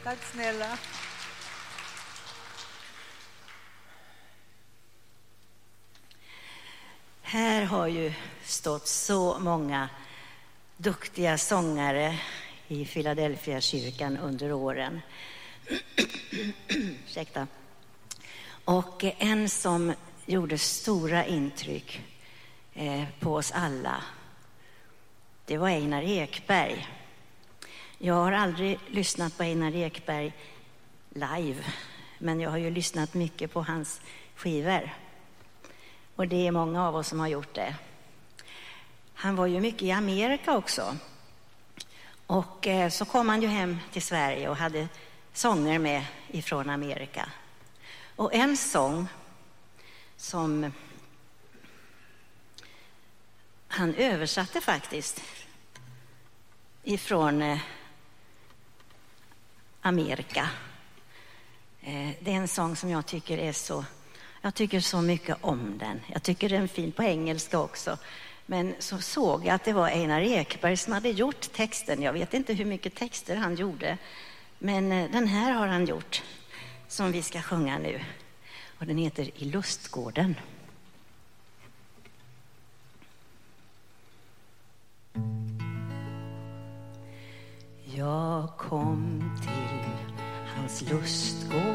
Tack snälla. Här har ju stått så många duktiga sångare i Philadelphia kyrkan under åren. Ursäkta. Och en som gjorde stora intryck på oss alla, det var Einar Ekberg. Jag har aldrig lyssnat på Einar Ekberg live, men jag har ju lyssnat mycket på hans skivor. Och det är många av oss som har gjort det. Han var ju mycket i Amerika också. Och så kom han ju hem till Sverige och hade sånger med ifrån Amerika. Och en sång som han översatte faktiskt ifrån Amerika. Det är en sång som jag tycker så mycket om den. Jag tycker den är fin på engelska också. Men så såg jag att det var Einar Ekberg som hade gjort texten. Jag vet inte hur mycket texter han gjorde. Men den här har han gjort som vi ska sjunga nu. Och den heter I lustgården. Jag kom till hans lustgård